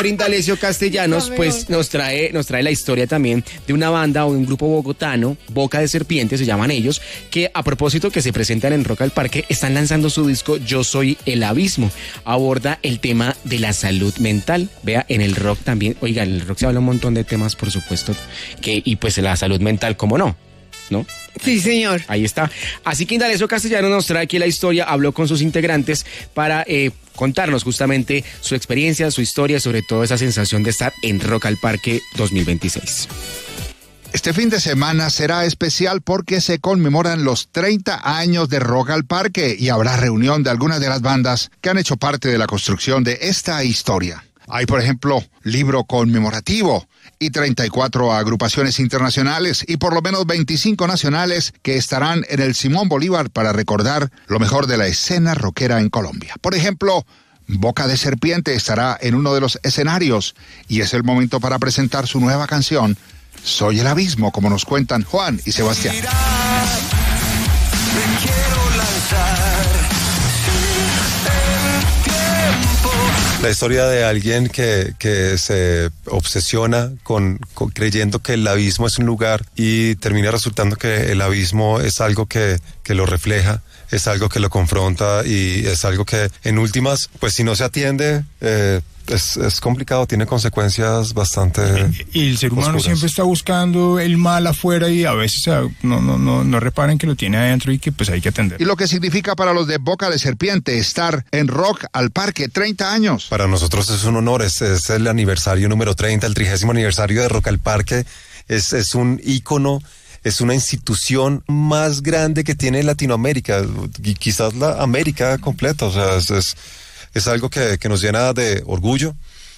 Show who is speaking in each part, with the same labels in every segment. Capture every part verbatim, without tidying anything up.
Speaker 1: doctor Indalecio Castellanos pues nos trae, nos trae la historia también de una banda o un grupo bogotano, Boca de Serpiente se llaman ellos, que a propósito que se presentan en Rock al Parque, están lanzando su disco Yo Soy el Abismo. Aborda el tema de la salud mental. Vea, en el rock también, oiga, en el rock se habla un montón de temas, por supuesto, que y pues la salud mental, ¿cómo no? ¿No?
Speaker 2: Sí, señor.
Speaker 1: Ahí está. Así que Indalecio Castellanos nos trae aquí la historia, habló con sus integrantes para eh, contarnos justamente su experiencia, su historia, sobre todo esa sensación de estar en Rock al Parque dos mil veintiséis.
Speaker 3: Este fin de semana será especial porque se conmemoran los treinta años de Rock al Parque y habrá reunión de algunas de las bandas que han hecho parte de la construcción de esta historia. Hay, por ejemplo, libro conmemorativo y treinta y cuatro agrupaciones internacionales y por lo menos veinticinco nacionales que estarán en el Simón Bolívar para recordar lo mejor de la escena rockera en Colombia. Por ejemplo, Boca de Serpiente estará en uno de los escenarios y es el momento para presentar su nueva canción, Soy el Abismo, como nos cuentan Juan y Sebastián.
Speaker 4: La historia de alguien que, que se obsesiona con, con creyendo que el abismo es un lugar y termina resultando que el abismo es algo que, que lo refleja, es algo que lo confronta y es algo que en últimas, pues si no se atiende, eh, es, es complicado, tiene consecuencias bastante
Speaker 5: Y el ser humano
Speaker 4: oscuras.
Speaker 5: Siempre está buscando el mal afuera y a veces uh, no, no, no, no reparan que lo tiene adentro y que pues hay que atender.
Speaker 3: Y lo que significa para los de Boca de Serpiente estar en Rock al Parque, treinta años.
Speaker 4: Para nosotros es un honor, es, es el aniversario número treinta, el trigésimo aniversario de Rock al Parque, es, es un ícono, es una institución más grande que tiene Latinoamérica, y quizás la América completa, o sea, es, es, es algo que, que nos llena de orgullo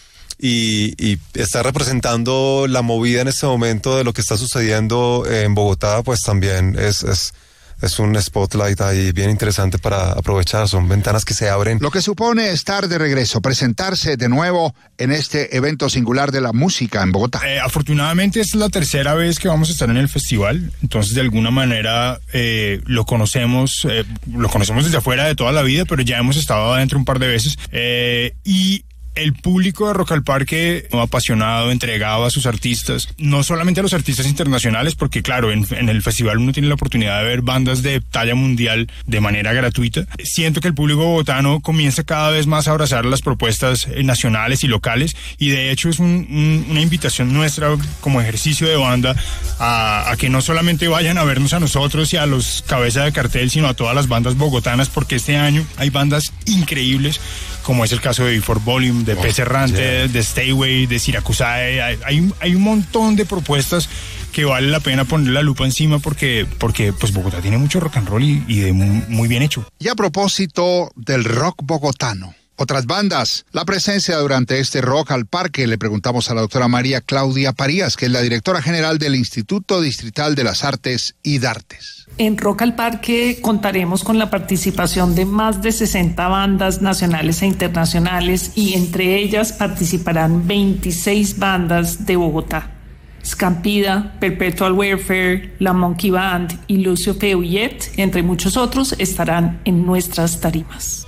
Speaker 4: y, y está representando la movida en este momento de lo que está sucediendo en Bogotá, pues también es... es Es un spotlight ahí bien interesante para aprovechar, son ventanas que se abren.
Speaker 3: Lo que supone estar de regreso, presentarse de nuevo en este evento singular de la música en Bogotá.
Speaker 5: Eh, afortunadamente es la tercera vez que vamos a estar en el festival, entonces de alguna manera eh, lo conocemos, eh, lo conocemos desde afuera de toda la vida, pero ya hemos estado adentro un par de veces eh, y el público de Rock al Parque, apasionado, entregado a sus artistas, no solamente a los artistas internacionales, porque claro, en, en el festival uno tiene la oportunidad de ver bandas de talla mundial de manera gratuita. Siento que el público bogotano comienza cada vez más a abrazar las propuestas nacionales y locales, y de hecho es un, un, una invitación nuestra como ejercicio de banda a, a que no solamente vayan a vernos a nosotros y a los cabezas de cartel, sino a todas las bandas bogotanas, porque este año hay bandas increíbles, como es el caso de Before Volume, de Pez Errante, yeah. de Stayway, de Siracusae. Hay, hay, hay un montón de propuestas que vale la pena poner la lupa encima porque, porque pues Bogotá tiene mucho rock and roll y, y de muy, muy bien hecho.
Speaker 3: Y a propósito del rock bogotano, otras bandas, la presencia durante este Rock al Parque, le preguntamos a la doctora María Claudia Parías, que es la directora general del Instituto Distrital de las Artes y Dartes.
Speaker 6: En Rock al Parque contaremos con la participación de más de sesenta bandas nacionales e internacionales y entre ellas participarán veintiséis bandas de Bogotá. Scampida, Perpetual Warfare, La Monkey Band y Lucio Feuyet, entre muchos otros, estarán en nuestras tarimas.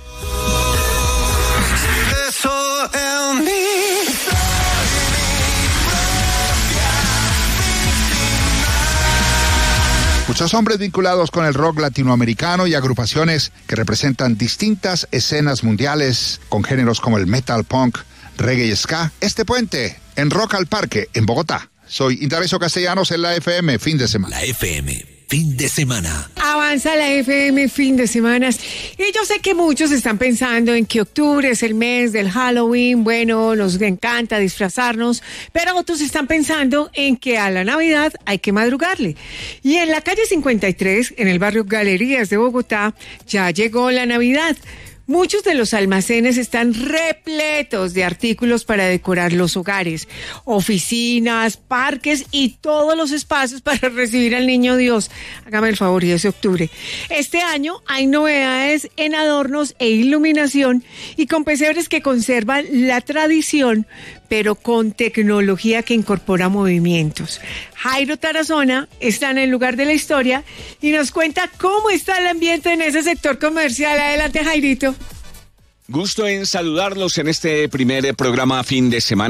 Speaker 3: Muchos hombres vinculados con el rock latinoamericano y agrupaciones que representan distintas escenas mundiales con géneros como el metal, punk, reggae y ska. Este puente en Rock al Parque en Bogotá. Soy Indalecio Castellanos en la F M, fin de semana.
Speaker 7: La F M, fin de semana.
Speaker 2: Avanza la F M, fin de semanas. Y yo sé que muchos están pensando en que octubre es el mes del Halloween. Bueno, nos encanta disfrazarnos. Pero otros están pensando en que a la Navidad hay que madrugarle. Y en la calle cincuenta y tres, en el barrio Galerías de Bogotá, ya llegó la Navidad. Muchos de los almacenes están repletos de artículos para decorar los hogares, oficinas, parques y todos los espacios para recibir al niño Dios. Hágame el favor, y es octubre. Este año hay novedades en adornos e iluminación y con pesebres que conservan la tradición, pero con tecnología que incorpora movimientos. Jairo Tarazona está en el lugar de la historia y nos cuenta cómo está el ambiente en ese sector comercial. Adelante, Jairito.
Speaker 8: Gusto en saludarlos en este primer programa fin de semana.